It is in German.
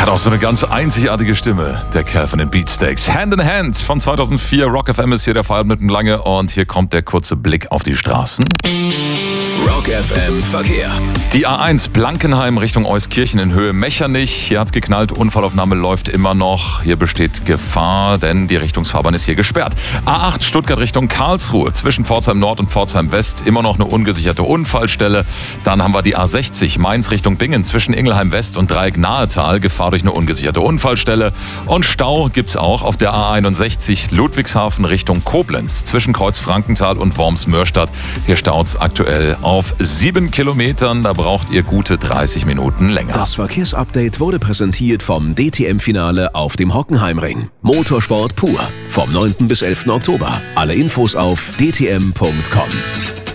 hat auch so eine ganz einzigartige Stimme, der Kerl von den Beatsteaks. Hand in Hand von 2004, Rock FM ist hier der Fall mit dem Lange und hier kommt der kurze Blick auf die Straßen. Rock FM Verkehr. Die A1 Blankenheim Richtung Euskirchen in Höhe Mechernich. Hier hat's geknallt, Unfallaufnahme läuft immer noch. Hier besteht Gefahr, denn die Richtungsfahrbahn ist hier gesperrt. A8 Stuttgart Richtung Karlsruhe. Zwischen Pforzheim Nord und Pforzheim West immer noch eine ungesicherte Unfallstelle. Dann haben wir die A60 Mainz Richtung Bingen. Zwischen Ingelheim West und Dreieck Nahetal. Gefahr durch eine ungesicherte Unfallstelle. Und Stau gibt's auch auf der A61 Ludwigshafen Richtung Koblenz. Zwischen Kreuz Frankenthal und Worms-Mörstadt. Hier staut's aktuell auf 7 Kilometern. Da braucht ihr gute 30 Minuten länger. Das Verkehrsupdate wurde präsentiert vom DTM-Finale auf dem Hockenheimring. Motorsport pur. Vom 9. bis 11. Oktober. Alle Infos auf dtm.com.